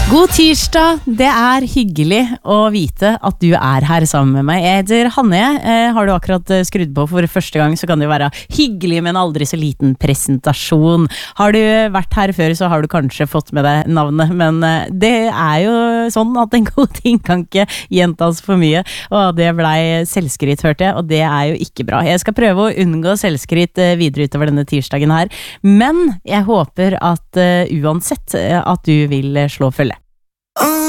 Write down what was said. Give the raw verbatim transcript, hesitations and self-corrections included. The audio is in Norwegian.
God tirsdag, det er hyggelig å vite at du er her sammen med meg. Jeg heter Hanne, eh, har du akkurat skrudd på for første gang, så kan det jo være hyggelig med en aldri så liten presentasjon. Har du vært her før, så har du kanskje fått med deg navnet, men eh, det er jo sånn at en god ting kan ikke gjentas for mye, og det blei selvskryt, hørte jeg, og det er jo ikke bra. Jeg skal prøve å unngå selvskryt eh, videre utover denne tirsdagen her, men jeg håper at eh, uansett eh, at du vil eh, slå følge.